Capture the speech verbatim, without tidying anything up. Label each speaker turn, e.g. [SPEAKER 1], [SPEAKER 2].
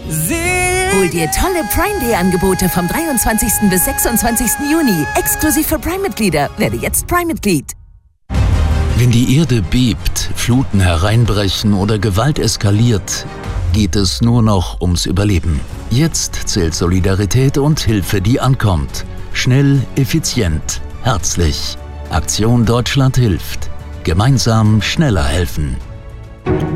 [SPEAKER 1] Hol dir tolle Prime Day Angebote vom dreiundzwanzigsten bis sechsundzwanzigsten Juni. Exklusiv für Prime-Mitglieder. Werde jetzt Prime-Mitglied.
[SPEAKER 2] Wenn die Erde bebt, Fluten hereinbrechen oder Gewalt eskaliert, geht es nur noch ums Überleben. Jetzt zählt Solidarität und Hilfe, die ankommt. Schnell, effizient, herzlich. Aktion Deutschland hilft. Gemeinsam schneller helfen.